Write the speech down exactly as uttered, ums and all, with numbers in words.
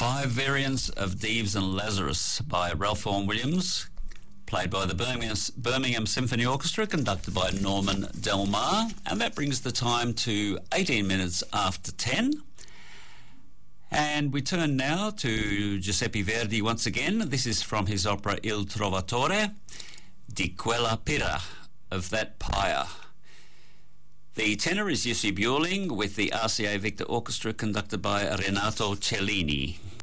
Five variants of Dives and Lazarus by Ralph Vaughan Williams, played by the Birmingham, Birmingham Symphony Orchestra, conducted by Norman Del Mar, and that brings the time to eighteen minutes after ten. And we turn now to Giuseppe Verdi once again. This is from his opera Il Trovatore, Di quella pira, of that pyre. The tenor is Jussi Björling with the R C A Victor Orchestra, conducted by Renato Cellini.